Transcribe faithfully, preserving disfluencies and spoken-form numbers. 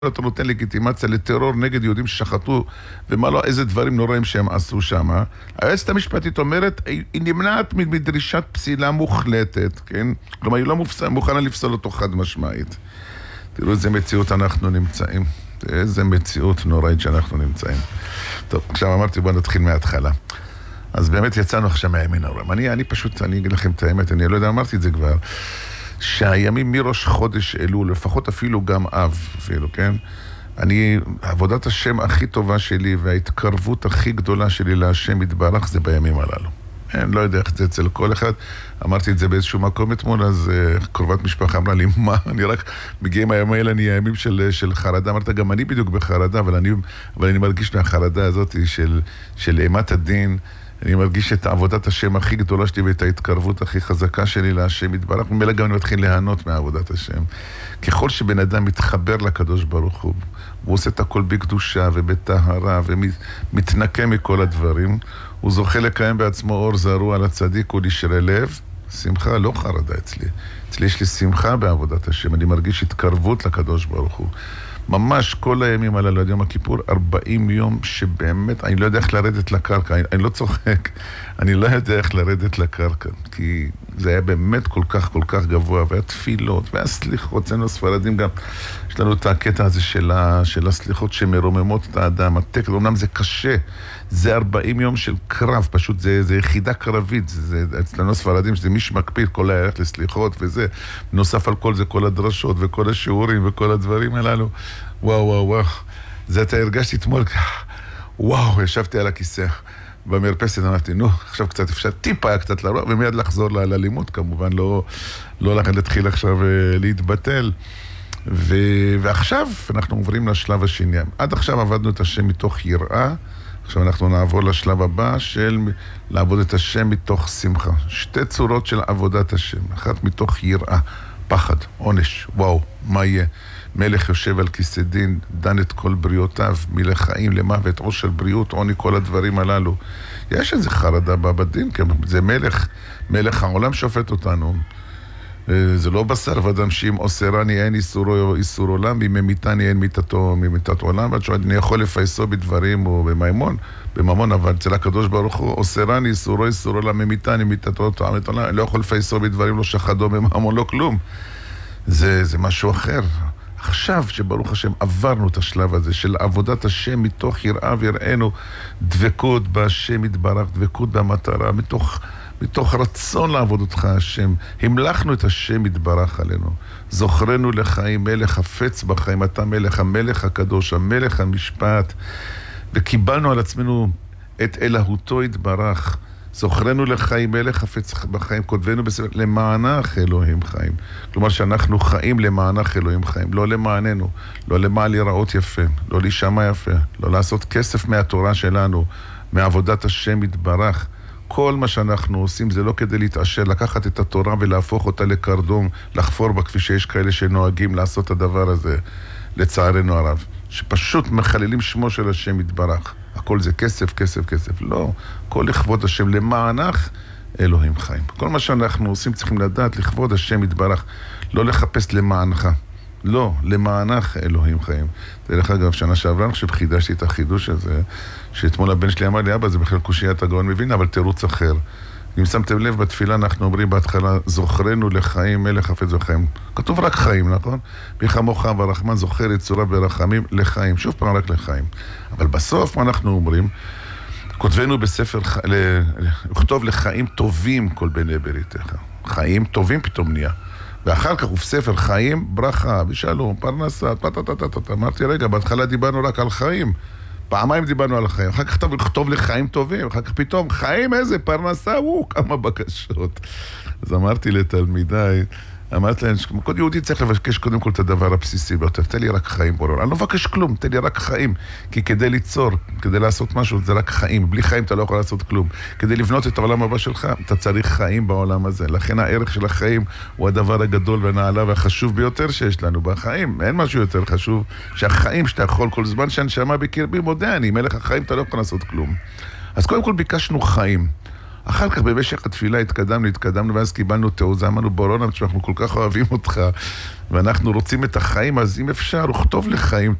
אתה נותן לגיטימציה לטרור נגד יהודים ששחטו, ומה לא, איזה דברים נוראים שהם עשו שם. היועצת המשפטית אומרת, היא נמנעת מדרישת פסילה מוחלטת, כן? כלומר, היא לא מוכנה לפסול אותו חד משמעית. תראו איזה מציאות אנחנו נמצאים. איזה מציאות נוראית שאנחנו נמצאים. טוב, עכשיו אמרתי, בוא נתחיל מההתחלה. אז באמת יצאנו עכשיו מהימין העולם. אני, אני פשוט, אני אגיד לכם את האמת, אני לא יודע, אמרתי את זה כבר, שהימים מראש חודש אלול, לפחות אפילו גם אב, אפילו, כן? אני, עבודת השם הכי טובה שלי וההתקרבות הכי גדולה שלי להשם יתברך זה בימים הללו. אני לא יודע איך זה אצל כל אחד. אמרתי את זה באיזשהו מקום אתמול, אז uh, קרובת משפחה אמרה לי, מה? אני רק מגיע עם הימים האלה, אני הימים של, של חרדה. אמרת, גם אני בדיוק בחרדה, אבל אני, אבל אני מרגיש מהחרדה הזאת של, של אימת הדין. אני מרגיש את עבודת השם הכי גדולה שלי ואת ההתקרבות הכי חזקה שלי להשם יתברך. ממילא גם אני מתחיל ליהנות מעבודת השם. ככל שבן אדם מתחבר לקדוש ברוך הוא, הוא עושה את הכל בקדושה ובטהרה ומתנקה מכל הדברים, הוא זוכה לקיים בעצמו אור זרוע לצדיק ולישרי לב. שמחה, לא חרדה אצלי. אצלי יש לי שמחה בעבודת השם. אני מרגיש התקרבות לקדוש ברוך הוא. ממש כל הימים הללו, עד יום הכיפור, ארבעים יום שבאמת, אני לא יודע איך לרדת לקרקע, אני, אני לא צוחק, אני לא יודע איך לרדת לקרקע, כי זה היה באמת כל כך, כל כך גבוה, והתפילות, והסליחות, אצלנו הספרדים גם, יש לנו את הקטע הזה של, ה, של הסליחות שמרוממות את האדם, הטקס, אומנם זה קשה, זה ארבעים יום של קרב, פשוט זה, זה יחידה קרבית, זה, זה, אצלנו הספרדים, שזה מי שמקפיד כל הערך לסליחות וזה, נוסף על כל זה כל הדרשות וכל השיעורים וכל הדברים הללו, וואו וואו וואו, זה אתה הרגשתי אתמול, וואו, ישבתי על הכיסא במרפסת, אמרתי, נו, עכשיו קצת אפשר, טיפה היה קצת לרוח, ומיד לחזור ללימוד, כמובן, לא, לא לכן להתחיל עכשיו להתבטל. ו... ועכשיו אנחנו עוברים לשלב השני. עד עכשיו עבדנו את השם מתוך יראה, עכשיו אנחנו נעבור לשלב הבא של לעבוד את השם מתוך שמחה. שתי צורות של עבודת השם, אחת מתוך יראה, פחד, עונש, וואו, מה יהיה? מלך יושב על כיסא דין, דן את כל בריאותיו, מלך חיים למוות, עושר בריאות, עוני, כל הדברים הללו. יש איזה חרדה בדין, כי זה מלך, מלך העולם שופט אותנו. זה לא בשר ודם שאם אוסרני אין איסורו איסור עולם, ואם ממיתני אין מיתתו ממיתת עולם, ועד שאני יכול לפייסו בדברים או במימון, בממון, אבל אצל הקדוש ברוך הוא, אוסרני איסורו איסור עולם, ממיתני מיתתו עולם, אני לא יכול לפייסו בדברים, לא שחדו בממון, לא כלום. זה, זה משהו אחר. עכשיו שברוך השם עברנו את השלב הזה של עבודת השם מתוך יראה ויראינו, דבקות בהשם יתברך, דבקות במטרה, מתוך, מתוך רצון לעבוד אותך השם, המלכנו את השם יתברך עלינו, זוכרנו לחיים, מלך חפץ בחיים, אתה מלך, המלך הקדוש, המלך המשפט, וקיבלנו על עצמנו את אלוהותו יתברך, זוכרנו לחיים, מלך חפץ בחיים, כותבנו בספר, למענך אלוהים חיים. כלומר שאנחנו חיים למענך אלוהים חיים, לא למעננו, לא למען להיראות יפה, לא להישמע יפה, לא לעשות כסף מהתורה שלנו, מעבודת השם יתברך. כל מה שאנחנו עושים זה לא כדי להתעשר, לקחת את התורה ולהפוך אותה לקרדום, לחפור בה כפי שיש כאלה שנוהגים לעשות את הדבר הזה, לצערנו הרב, שפשוט מחללים שמו של השם יתברך. הכל זה כסף, כסף, כסף. לא, כל לכבוד השם, למענך אלוהים חיים. כל מה שאנחנו עושים צריכים לדעת לכבוד השם יתברך, לא לחפש למענך. לא, למענך אלוהים חיים. דרך אגב, שנה שעברה, אני חושב, חידשתי את החידוש הזה, שאתמול הבן שלי אמר לי, אבא, זה בכלל קושיית הגאון מבין, אבל תירוץ אחר. אם שמתם לב, בתפילה אנחנו אומרים בהתחלה, זוכרנו לחיים, מלך חפץ בחיים. כתוב רק חיים, נכון? מי כמוך והרחמן זוכר יצורה ברחמים לחיים. שוב פעם רק לחיים. אבל בסוף מה אנחנו אומרים? כותבנו בספר, לכתוב לחיים טובים כל בני בריתך. חיים טובים פתאום נהיה. ואחר כך ובספר חיים, ברכה, ושלום, פרנסה, טטטטטט. אמרתי, רגע, בהתחלה דיברנו רק על חיים. פעמיים דיברנו על החיים, אחר כך כתוב לכתוב לחיים טובים, אחר כך פתאום, חיים איזה פרנסה, וואו, כמה בקשות. אז אמרתי לתלמידיי, אמרתי להם, כל יהודי צריך לבקש קודם כל את הדבר הבסיסי ביותר, תן לי רק חיים בורר, אני לא מבקש כלום, תן לי רק חיים, כי כדי ליצור, כדי לעשות משהו, זה רק חיים, בלי חיים אתה לא יכול לעשות כלום. כדי לבנות את העולם הבא שלך, אתה צריך חיים בעולם הזה, לכן הערך של החיים הוא הדבר הגדול והנעלה והחשוב ביותר שיש לנו בחיים, אין משהו יותר חשוב, שהחיים שאתה יכול כל זמן שהנשמה בקרבי מודה אני, מלך החיים אתה לא יכול לעשות כלום. אז קודם כל ביקשנו חיים. אחר כך במשך התפילה התקדמנו, התקדמנו, ואז קיבלנו תעוזה, אמרנו בורונה, אנחנו כל כך אוהבים אותך, ואנחנו רוצים את החיים, אז אם אפשר, וכתוב לחיים